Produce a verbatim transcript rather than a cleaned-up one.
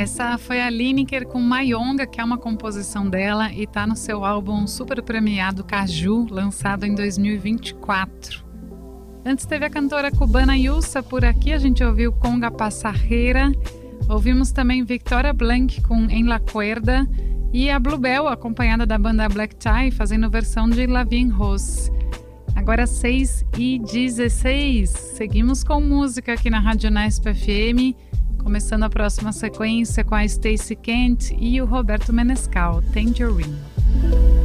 Essa foi a Lineker com Mayonga, que é uma composição dela e está no seu álbum super premiado Caju, lançado em dois mil e vinte e quatro. Antes teve a cantora cubana Yusa por aqui, a gente ouviu Conga Passarreira, ouvimos também Victoria Blanc com En La Cuerda e a Bluebell, acompanhada da banda Black Tie, fazendo versão de La Vie en Rose. Agora seis e dezesseis, seguimos com música aqui na Rádio Unesp F M, começando a próxima sequência com a Stacey Kent e o Roberto Menescal, Tangerine.